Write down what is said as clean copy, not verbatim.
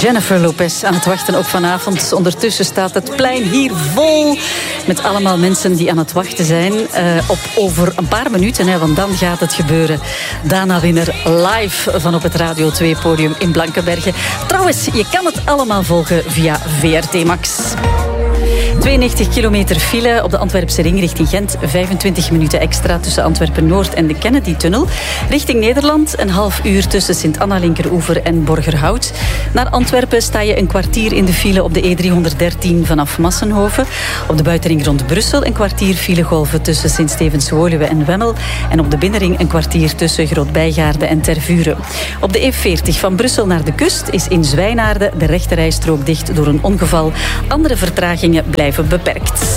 Jennifer Lopez aan het wachten op vanavond. Ondertussen staat het plein hier vol met allemaal mensen die aan het wachten zijn op over een paar minuten, hè, want dan gaat het gebeuren. Dana Winner live van op het Radio 2-podium in Blankenberge. Trouwens, je kan het allemaal volgen via VRT Max. 92 kilometer file op de Antwerpse ring richting Gent. 25 minuten extra tussen Antwerpen-Noord en de Kennedy-tunnel. Richting Nederland een half uur tussen Sint-Anna-Linkeroever en Borgerhout. Naar Antwerpen sta je een kwartier in de file op de E313 vanaf Massenhoven. Op de buitenring rond Brussel een kwartier filegolven tussen Sint-Stevens-Woluwe en Wemmel. En op de binnenring een kwartier tussen Groot-Bijgaarde en Tervuren. Op de E40 van Brussel naar de kust is in Zwijnaarden de rechterrijstrook dicht door een ongeval. Andere vertragingen blijven beperkt.